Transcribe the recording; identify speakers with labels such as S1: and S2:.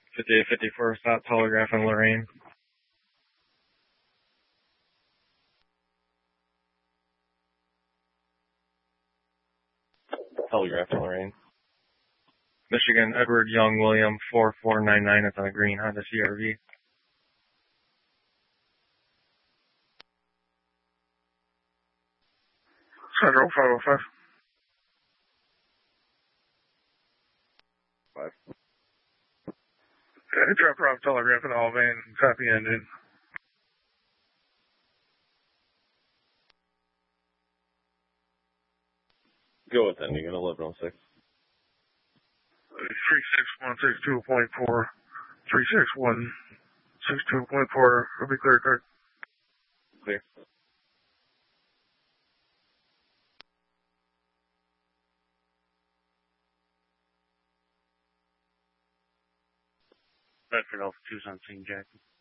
S1: 5854, stop telegraphing Lorraine. Telegraphing Lorraine. Michigan, Edward Young William, 4499, it's on a green Honda CRV.
S2: Central 505.
S1: 5.
S2: Drop off telegraph in all van, copy engine.
S1: Go with it, you got 1106.
S2: 36162.4. 36162.4. Will be clear, card.
S1: Clear.
S3: Bedford Alpha 2's on St. Jackie.